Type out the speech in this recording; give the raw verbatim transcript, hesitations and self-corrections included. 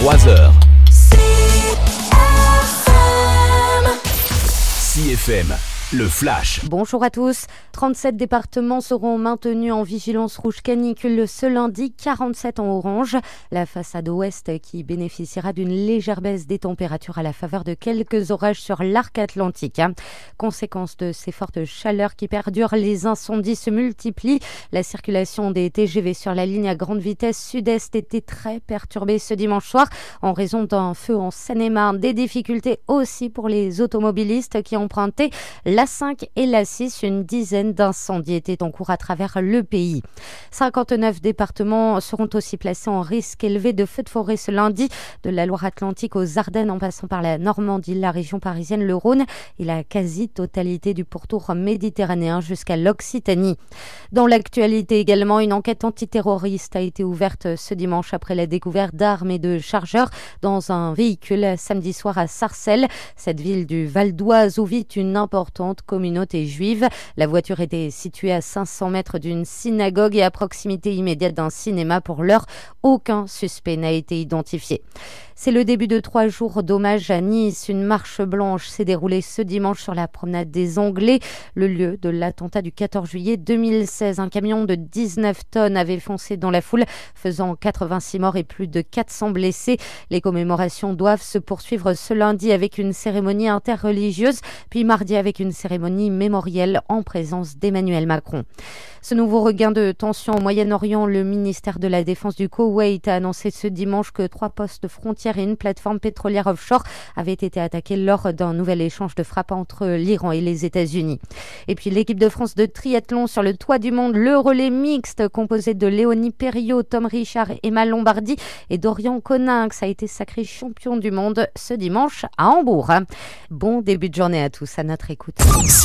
trois heures. C F M, le flash. Bonjour à tous. trente-sept départements seront maintenus en vigilance rouge canicule ce lundi, quarante-sept en orange. La façade ouest qui bénéficiera d'une légère baisse des températures à la faveur de quelques orages sur l'arc atlantique. Conséquence de ces fortes chaleurs qui perdurent, les incendies se multiplient. La circulation des T G V sur la ligne à grande vitesse sud-est était très perturbée ce dimanche soir en raison d'un feu en Seine-et-Marne. Des difficultés aussi pour les automobilistes qui empruntaient l'A cinq et l'A six. Une dizaine d'incendies étaient en cours à travers le pays. cinquante-neuf départements seront aussi placés en risque élevé de feux de forêt ce lundi, de la Loire-Atlantique aux Ardennes en passant par la Normandie, la région parisienne, le Rhône et la quasi-totalité du pourtour méditerranéen jusqu'à l'Occitanie. Dans l'actualité également, une enquête antiterroriste a été ouverte ce dimanche après la découverte d'armes et de chargeurs dans un véhicule samedi soir à Sarcelles, cette ville du Val d'Oise où vit une importante communauté juive. La voiture était située à cinq cents mètres d'une synagogue et à proximité immédiate d'un cinéma. Pour l'heure, aucun suspect n'a été identifié. C'est le début de trois jours d'hommage à Nice. Une marche blanche s'est déroulée ce dimanche sur la promenade des Anglais, le lieu de l'attentat du quatorze juillet deux mille seize. Un camion de dix-neuf tonnes avait foncé dans la foule, faisant quatre-vingt-six morts et plus de quatre cents blessés. Les commémorations doivent se poursuivre ce lundi avec une cérémonie interreligieuse, puis mardi avec une cérémonie mémorielle en présence d'Emmanuel Macron. Ce nouveau regain de tension au Moyen-Orient, le ministère de la Défense du Koweït a annoncé ce dimanche que trois postes frontières et une plateforme pétrolière offshore avaient été attaqués lors d'un nouvel échange de frappes entre l'Iran et les États-Unis. Et puis l'équipe de France de triathlon sur le toit du monde, le relais mixte composé de Léonie Perriot, Tom Richard, Emma Lombardi et Dorian Coninx a été sacré champion du monde ce dimanche à Hambourg. Bon début de journée à tous, à notre écoute.